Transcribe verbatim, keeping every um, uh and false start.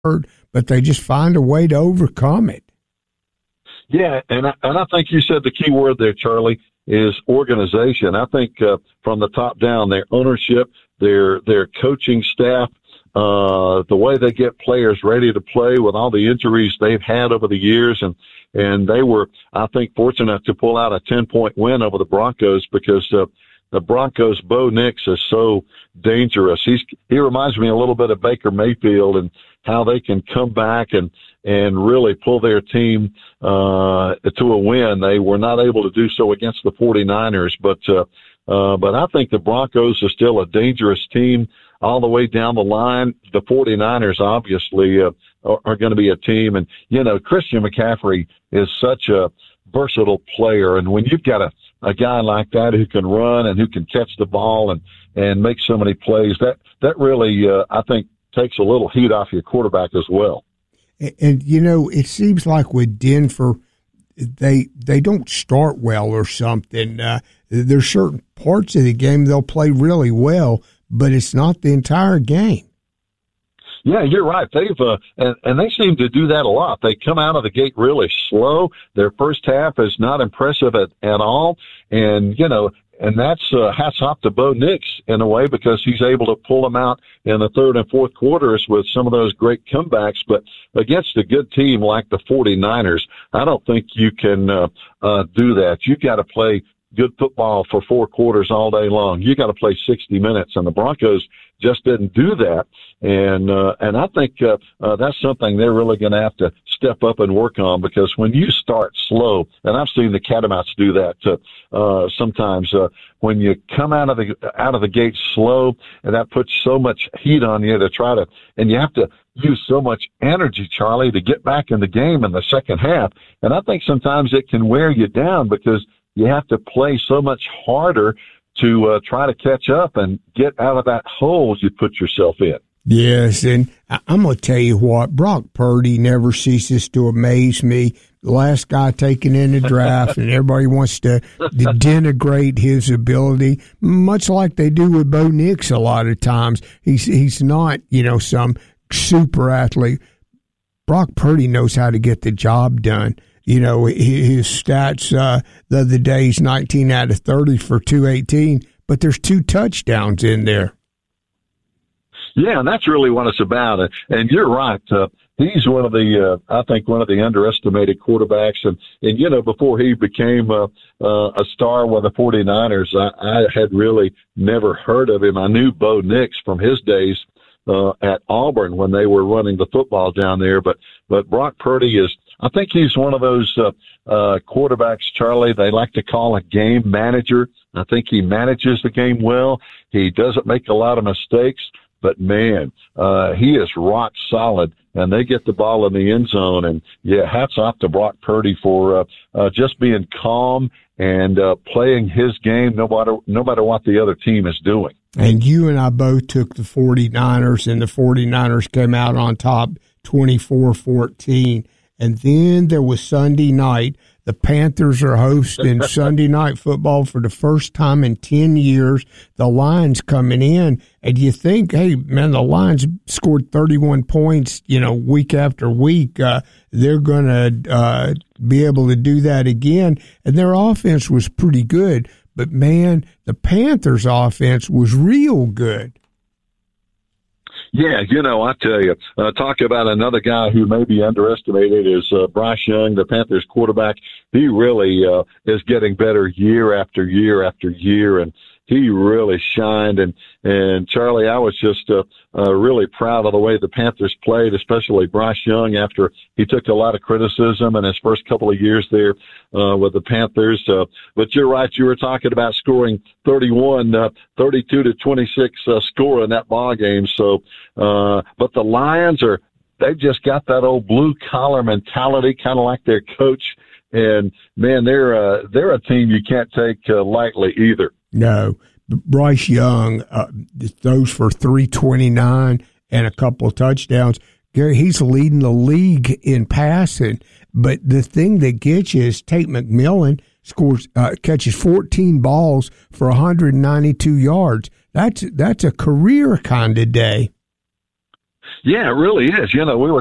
but they just find a way to overcome it. Yeah, and I, and I think you said the key word there, Charlie, is organization. I think uh, from the top down, their ownership, their their coaching staff, uh, the way they get players ready to play with all the injuries they've had over the years, and and they were, I think, fortunate enough to pull out a ten-point win over the Broncos because uh, the Broncos' Bo Nix is so dangerous. He's he reminds me a little bit of Baker Mayfield and how they can come back and and really pull their team uh, to a win. They were not able to do so against the 49ers, but uh, uh, but I think the Broncos are still a dangerous team all the way down the line. The 49ers obviously uh, are, are going to be a team, and you know Christian McCaffrey is such a versatile player, and when you've got a a guy like that who can run and who can catch the ball and and make so many plays, that that really uh, I think takes a little heat off your quarterback as well. And, and you know, it seems like with Denver, they they don't start well or something. Uh, there's certain parts of the game they'll play really well, but it's not the entire game. Yeah, you're right. They've uh, and, and they seem to do that a lot. They come out of the gate really slow. Their first half is not impressive at, at all, and you know, and that's uh, hats off to Bo Nix in a way because he's able to pull them out in the third and fourth quarters with some of those great comebacks. But against a good team like the 49ers, I don't think you can uh, uh, do that. You've got to play good football for four quarters all day long. You got to play sixty minutes, and the Broncos just didn't do that. And uh, and I think uh, uh, that's something they're really going to have to step up and work on because when you start slow, and I've seen the Catamounts do that uh, uh, sometimes, uh, when you come out of the out of the gate slow, and that puts so much heat on you to try to, and you have to use so much energy, Charlie, to get back in the game in the second half. And I think sometimes it can wear you down because you have to play so much harder to uh, try to catch up and get out of that hole you put yourself in. Yes, and I'm going to tell you what, Brock Purdy never ceases to amaze me. The last guy taken in the draft, and everybody wants to denigrate his ability, much like they do with Bo Nix a lot of times. He's, he's not, you know, some super athlete. Brock Purdy knows how to get the job done. You know, his stats uh, the other day, he's nineteen out of thirty for two eighteen, but there's two touchdowns in there. Yeah, and that's really what it's about. And you're right. Uh, he's one of the, uh, I think, one of the underestimated quarterbacks. And, and you know, before he became uh, uh, a star with the 49ers, I, I had really never heard of him. I knew Bo Nix from his days uh, at Auburn when they were running the football down there. But, but Brock Purdy is, I think he's one of those uh, uh, quarterbacks, Charlie, they like to call a game manager. I think he manages the game well. He doesn't make a lot of mistakes, but, man, uh, he is rock solid, and they get the ball in the end zone. And, yeah, hats off to Brock Purdy for uh, uh, just being calm and uh, playing his game no matter, no matter what the other team is doing. And you and I both took the 49ers, and the 49ers came out on top twenty-four fourteen. And then there was Sunday night. The Panthers are hosting Sunday night football for the first time in ten years. The Lions coming in. And you think, hey, man, the Lions scored thirty-one points, you know, week after week. Uh, they're going to uh, be able to do that again. And their offense was pretty good. But, man, the Panthers' offense was real good. Yeah, you know, I tell you, uh, talk about another guy who may be underestimated is uh, Bryce Young, the Panthers quarterback. He really uh, is getting better year after year after year, and he really shined. And, and Charlie, I was just uh, uh, really proud of the way the Panthers played, especially Bryce Young after he took a lot of criticism in his first couple of years there uh, with the Panthers. Uh, but you're right, you were talking about scoring thirty-one, uh, thirty-two to twenty-six uh, score in that ball game. So, uh, but the Lions are, they've just got that old blue collar mentality, kind of like their coach. And man, they're uh, they're a team you can't take uh, lightly either. No, Bryce Young uh, throws for three twenty-nine and a couple of touchdowns. Gary, he's leading the league in passing. But the thing that gets you is Tate McMillan scores, uh, catches fourteen balls for one ninety-two yards. That's that's a career kind of day. Yeah, it really is. You know, we were